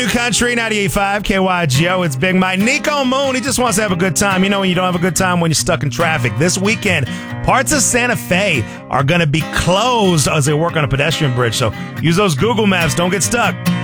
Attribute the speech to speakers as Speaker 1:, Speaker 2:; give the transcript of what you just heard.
Speaker 1: New Country 98.5 KYGO. It's Big Mike. Nico Moon, he just wants to have a good time. You know when you don't have a good time when you're stuck in traffic. This weekend, parts of Santa Fe are going to be closed as they work on a pedestrian bridge. So use those Google Maps. Don't get stuck.